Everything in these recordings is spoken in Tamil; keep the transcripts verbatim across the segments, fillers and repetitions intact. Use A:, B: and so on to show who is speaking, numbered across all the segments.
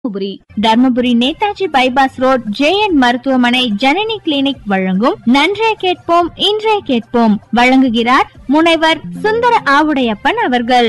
A: Dharmapuri Dharmapuri Netaji bypass road J N மருத்துவமனை ஜனனி கிளினிக் வழங்கும் நன்றே கேட்போம் இன்றே கேட்போம் வழங்குகிறார் முனைவர் சுந்தர ஆவுடையப்பன் அவர்கள்.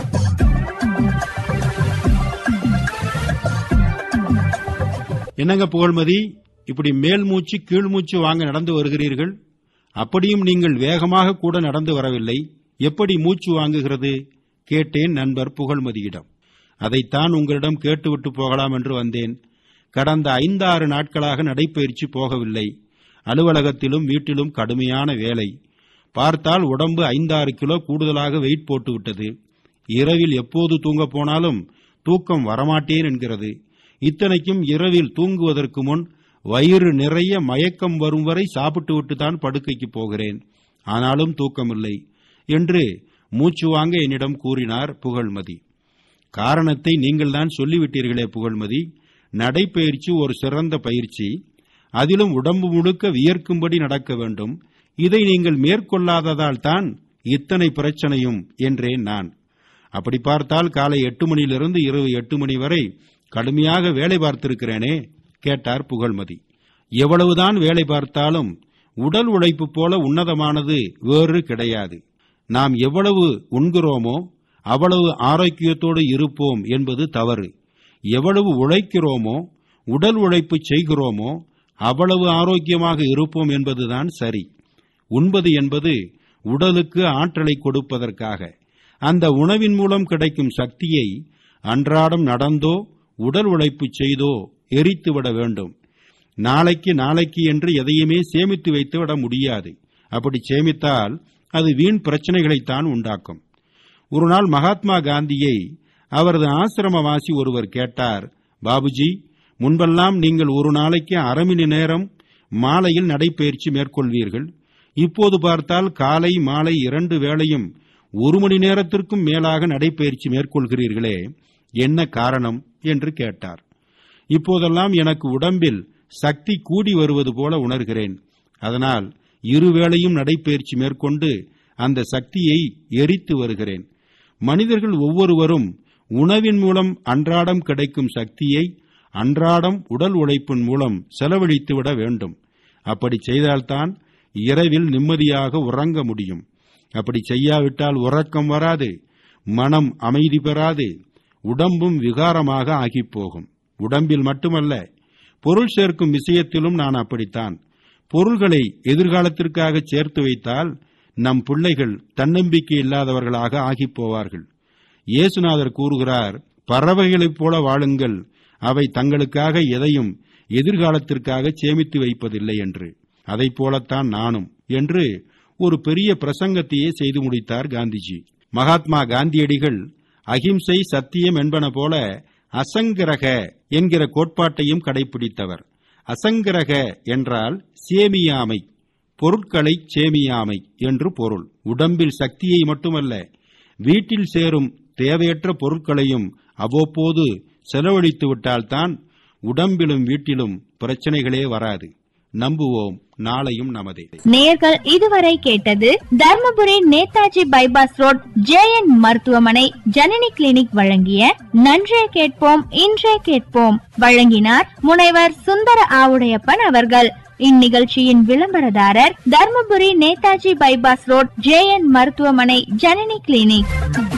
B: என்னங்க புகழ்மதி, இப்படி மேல் மூச்சு கீழ் மூச்சு வாங்க நடந்து வருகிறீர்கள்? அப்படியும் நீங்கள் வேகமாக கூட நடந்து வரவில்லை, எப்படி மூச்சு வாங்குகிறது கேட்டேன் நண்பர் புகழ்மதியிடம். அதைத்தான் உங்களிடம் கேட்டுவிட்டு போகலாம் என்று வந்தேன். கடந்த ஐந்தாறு நாட்களாக நடைபயிற்சி போகவில்லை. அலுவலகத்திலும் வீட்டிலும் கடுமையான வேலை. பார்த்தால் உடம்பு ஐந்தாறு கிலோ கூடுதலாக வெயிட் போட்டுவிட்டது. இரவில் எப்போது தூங்க போனாலும் தூக்கம் வரமாட்டேன் என்கிறது. இத்தனைக்கும் இரவில் தூங்குவதற்கு முன் வயிறு நிறைய மயக்கம் வரும் வரை சாப்பிட்டு தான் படுக்கைக்கு போகிறேன். ஆனாலும் தூக்கமில்லை என்று மூச்சு வாங்க என்னிடம் கூறினார் புகழ்மதி. காரணத்தை நீங்கள் தான் சொல்லிவிட்டீர்களே புகழ்மதி. நடைப்பயிற்சி ஒரு சிறந்த பயிற்சி. அதிலும் உடம்பு முழுக்க வியர்க்கும்படி நடக்க வேண்டும். இதை நீங்கள் மேற்கொள்ளாததால் தான் இத்தனை பிரச்சனையும் என்றேன் நான். அப்படி பார்த்தால் காலை எட்டு மணியிலிருந்து இரவு எட்டு மணி வரை கடுமையாக வேலை பார்த்திருக்கிறேனே கேட்டார் புகழ்மதி. எவ்வளவுதான் வேலை பார்த்தாலும் உடல் உழைப்பு போல உன்னதமானது வேறு கிடையாது. நாம் எவ்வளவு உண்கிறோமோ அவ்வளவு ஆரோக்கியத்தோடு இருப்போம் என்பது தவறு. எவ்வளவு உழைக்கிறோமோ உடல் உழைப்பு செய்கிறோமோ அவ்வளவு ஆரோக்கியமாக இருப்போம் என்பதுதான் சரி. உண்பது என்பது உடலுக்கு ஆற்றலை கொடுப்பதற்காக. அந்த உணவின் மூலம் கிடைக்கும் சக்தியை அன்றாடம் நடந்தோ உடல் உழைப்பு செய்தோ எரித்துவிட வேண்டும். நாளைக்கு நாளைக்கு என்று எதையுமே சேமித்து வைத்துவிட முடியாது. அப்படி சேமித்தால் அது வீண் பிரச்சனைகளைத்தான் உண்டாக்கும். ஒரு நாள் மகாத்மா காந்தியை அவரது ஆசிரமவாசி ஒருவர் கேட்டார், பாபுஜி, முன்பெல்லாம் நீங்கள் ஒரு நாளைக்கு அரை மணி நேரம் மாலையில் நடைபயிற்சி மேற்கொள்வீர்கள். இப்போது பார்த்தால் காலை மாலை இரண்டு வேளையும் ஒரு மணி நேரத்திற்கும் மேலாக நடைபயிற்சி மேற்கொள்கிறீர்களே, என்ன காரணம் என்று கேட்டார். இப்போதெல்லாம் எனக்கு உடம்பில் சக்தி கூடி வருவது போல உணர்கிறேன். அதனால் இருவேளையும் நடைபயிற்சி மேற்கொண்டு அந்த சக்தியை எரித்து வருகிறேன். மனிதர்கள் ஒவ்வொருவரும் உணவின் மூலம் அன்றாடம் கிடைக்கும் சக்தியை அன்றாடம் உடல் உழைப்பின் மூலம் செலவழித்துவிட வேண்டும். அப்படி செய்தால்தான் இரவில் நிம்மதியாக உறங்க முடியும். அப்படி செய்யாவிட்டால் உறக்கம் வராது, மனம் அமைதி பெறாது, உடம்பும் விகாரமாக ஆகிப்போகும். உடம்பில் மட்டுமல்ல, பொருள் சேர்க்கும் விஷயத்திலும் நான் அப்படித்தான். பொருள்களை எதிர்காலத்திற்காக சேர்த்து வைத்தால் நம் பிள்ளைகள் தன்னம்பிக்கை இல்லாதவர்களாக ஆகிப் போவார்கள். இயேசுநாதர் கூறுகிறார், பறவைகளைப் போல வாழுங்கள், அவை தங்களுக்காக எதையும் எதிர்காலத்திற்காக சேமித்து வைப்பதில்லை என்று. அதை போலத்தான் நானும் என்று ஒரு பெரிய பிரசங்கத்தையே செய்து முடித்தார் காந்திஜி. மகாத்மா காந்தியடிகள் அகிம்சை சத்தியம் என்பன போல அசங்கிரக என்கிற கோட்பாட்டையும் கடைபிடித்தவர். அசங்கிரக என்றால் சேமியாமை, பொருட்களை சேமியாமை என்று பொருள். உடம்பில் சக்தியை மட்டுமல்ல, வீட்டில் சேரும் தேவையற்ற பொருட்களையும் அவ்வப்போது செலவழித்து விட்டால்தான் உடம்பிலும் வீட்டிலும் பிரச்சனைகளே வராது. நம்புவோம், நாளையும் நமதே.
A: நேயர்கள் இதுவரை கேட்டது Dharmapuri Netaji bypass road J N மருத்துவமனை ஜனனி கிளினிக் வழங்கிய நன்றே கேட்போம் இன்றே கேட்போம். வழங்கினார் முனைவர் சுந்தர ஆவுடையப்பன் அவர்கள். இந்நிகழ்ச்சியின் விளம்பரதாரர் Dharmapuri Netaji bypass road J N மருத்துவமனை ஜனனி கிளினிக்.